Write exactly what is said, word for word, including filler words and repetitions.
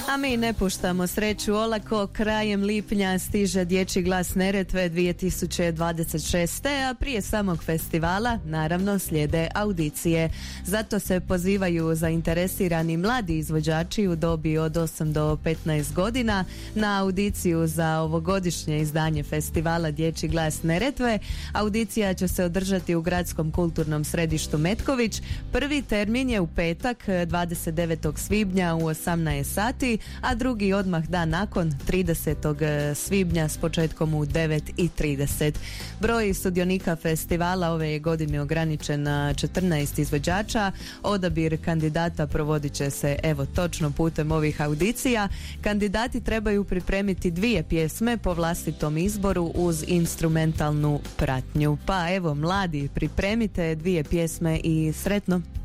A mi ne puštamo sreću olako, krajem lipnja stiže Dječji glas Neretve dvije tisuće dvadeset šeste. a prije samog festivala naravno slijede audicije. Zato se pozivaju zainteresirani mladi izvođači u dobi od osam do petnaest godina na audiciju za ovogodišnje izdanje festivala Dječji glas Neretve. Audicija će se održati u Gradskom kulturnom središtu Metković. Prvi termin je u petak dvadeset devetog svibnja u osamnaest sati, a drugi odmah dan nakon tridesetog svibnja s početkom u devet i trideset. Broj sudionika festivala ove je godine ograničen na četrnaest izvođača. Odabir kandidata provodit će se evo točno putem ovih audicija. Kandidati trebaju pripremiti dvije pjesme po vlastitom izboru uz instrumentalnu pratnju. Pa evo mladi, pripremite dvije pjesme i sretno!